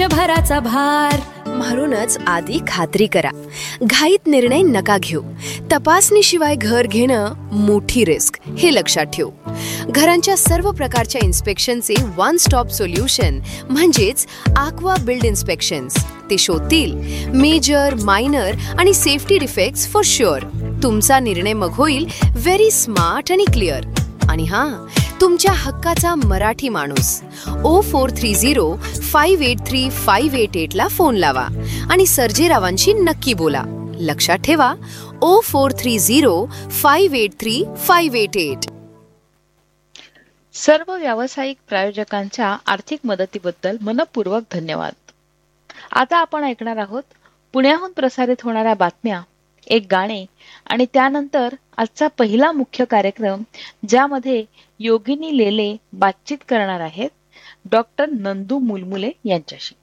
भराचा भार. म्हणूनच आधी खात्री करा. घाईत निर्णय नका घेऊ. तपासणीशिवाय घर घेणं मोठी रिस्क, हे लक्षात ठेवू. घरांच्या सर्व प्रकारच्या इन्स्पेक्शनचे वन स्टॉप सोल्युशन म्हणजेच aqua बिल्ड इन्स्पेक्शन्स. ते शोधतील मेजर, मायनर आणि सेफ्टी डिफेक्ट्स फॉर शुअर. तुमचा निर्णय मग होईल व्हेरी स्मार्ट आणि क्लिअर. आणि तुमच्या हक्काचा मराठी माणूस 0430583588 ला फोन लावा आणि सर्जेरावांशी नक्की बोला. लक्षात ठेवा, 0430583588. सर्व व्यावसायिक प्रायोजकांच्या आर्थिक मदतीबद्दल मनपूर्वक धन्यवाद. आता आपण ऐकणार आहोत पुण्याहून प्रसारित होणाऱ्या बातम्या, एक गाणे आणि त्यानंतर आजचा पहिला मुख्य कार्यक्रम, ज्यामध्ये योगिनी लेले बातचीत करणार आहेत डॉक्टर नंदू मुलमुले यांच्याशी.